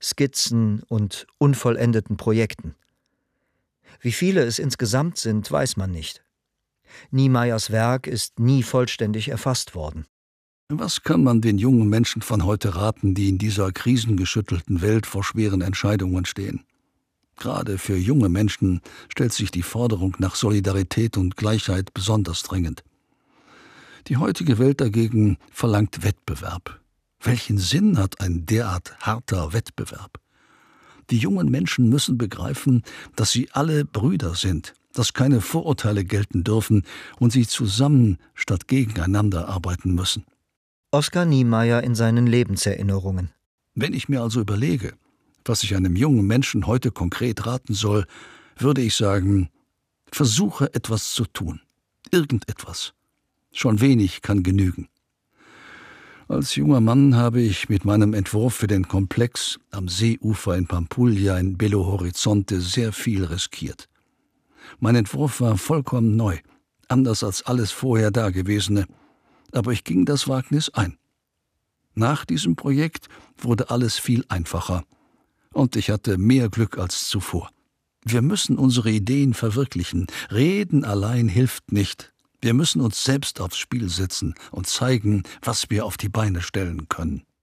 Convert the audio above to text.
Skizzen und unvollendeten Projekten. Wie viele es insgesamt sind, weiß man nicht. Niemeyers Werk ist nie vollständig erfasst worden. Was kann man den jungen Menschen von heute raten, die in dieser krisengeschüttelten Welt vor schweren Entscheidungen stehen? Gerade für junge Menschen stellt sich die Forderung nach Solidarität und Gleichheit besonders dringend. Die heutige Welt dagegen verlangt Wettbewerb. Welchen Sinn hat ein derart harter Wettbewerb? Die jungen Menschen müssen begreifen, dass sie alle Brüder sind, dass keine Vorurteile gelten dürfen und sie zusammen statt gegeneinander arbeiten müssen. Oskar Niemeyer in seinen Lebenserinnerungen. Wenn ich mir also überlege, was ich einem jungen Menschen heute konkret raten soll, würde ich sagen, versuche etwas zu tun. Irgendetwas. Schon wenig kann genügen. Als junger Mann habe ich mit meinem Entwurf für den Komplex am Seeufer in Pampulha in Belo Horizonte sehr viel riskiert. Mein Entwurf war vollkommen neu, anders als alles vorher Dagewesene, aber ich ging das Wagnis ein. Nach diesem Projekt wurde alles viel einfacher und ich hatte mehr Glück als zuvor. Wir müssen unsere Ideen verwirklichen. Reden allein hilft nicht. Wir müssen uns selbst aufs Spiel setzen und zeigen, was wir auf die Beine stellen können.